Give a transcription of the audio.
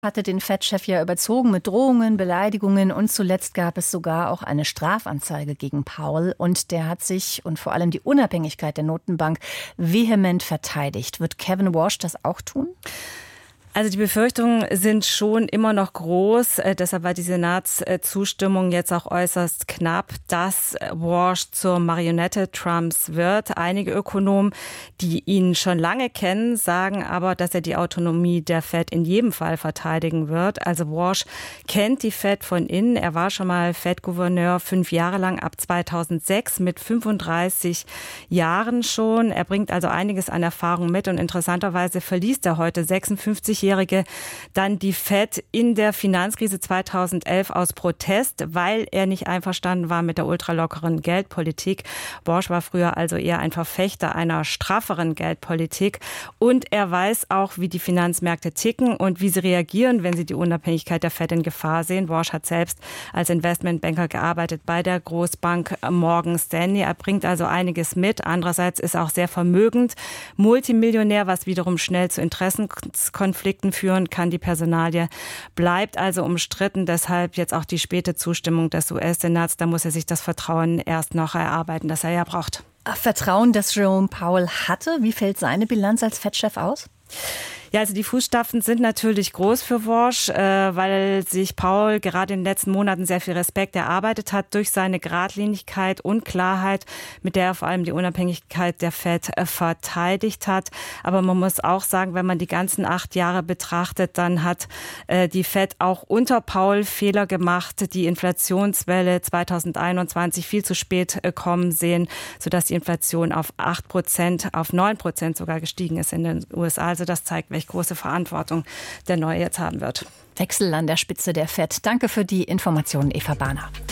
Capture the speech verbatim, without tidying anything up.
Hatte den Fed-Chef ja überzogen mit Drohungen, Beleidigungen und zuletzt gab es sogar auch eine Strafanzeige gegen Powell und der hat sich und vor allem die Unabhängigkeit der Notenbank vehement verteidigt. Wird Kevin Warsh das auch tun? Also die Befürchtungen sind schon immer noch groß. Äh, deshalb war die Senatszustimmung jetzt auch äußerst knapp, dass Warsh zur Marionette Trumps wird. Einige Ökonomen, die ihn schon lange kennen, sagen aber, dass er die Autonomie der Fed in jedem Fall verteidigen wird. Also Warsh kennt die Fed von innen. Er war schon mal Fed-Gouverneur fünf Jahre lang ab zweitausendsechs mit fünfunddreißig Jahren schon. Er bringt also einiges an Erfahrung mit und interessanterweise verließ er heute sechsundfünfzig Jährige dann die Fed in der Finanzkrise zweitausendelf aus Protest, weil er nicht einverstanden war mit der ultralockeren Geldpolitik. Warsh war früher also eher ein Verfechter einer strafferen Geldpolitik und er weiß auch, wie die Finanzmärkte ticken und wie sie reagieren, wenn sie die Unabhängigkeit der Fed in Gefahr sehen. Warsh hat selbst als Investmentbanker gearbeitet bei der Großbank Morgan Stanley. Er bringt also einiges mit. Andererseits ist er auch sehr vermögend, Multimillionär, was wiederum schnell zu Interessenkonflikten führen kann. Die Personalie bleibt also umstritten. Deshalb jetzt auch die späte Zustimmung des U S-Senats. Da muss er sich das Vertrauen erst noch erarbeiten, das er ja braucht. Vertrauen, das Jerome Powell hatte. Wie fällt seine Bilanz als Fed-Chef aus? Ja, also die Fußstapfen sind natürlich groß für Warsh, äh, weil sich Powell gerade in den letzten Monaten sehr viel Respekt erarbeitet hat durch seine Geradlinigkeit und Klarheit, mit der er vor allem die Unabhängigkeit der Fed äh, verteidigt hat. Aber man muss auch sagen, wenn man die ganzen acht Jahre betrachtet, dann hat äh, die Fed auch unter Powell Fehler gemacht, die Inflationswelle zweitausendeinundzwanzig viel zu spät äh, kommen sehen, sodass die Inflation auf acht Prozent, auf neun Prozent sogar gestiegen ist in den U S A. Also das zeigt, welche große Verantwortung der Neue jetzt haben wird. Wechsel an der Spitze der Fed. Danke für die Informationen, Eva Bahner.